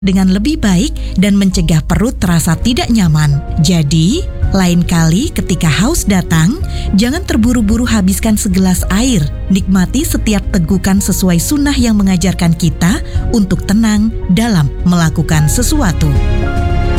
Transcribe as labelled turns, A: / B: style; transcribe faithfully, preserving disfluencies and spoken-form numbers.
A: dengan lebih baik dan mencegah perut terasa tidak nyaman. Jadi, lain kali ketika haus datang, jangan terburu-buru habiskan segelas air. Nikmati setiap tegukan sesuai sunnah yang mengajarkan kita untuk tenang dalam melakukan sesuatu.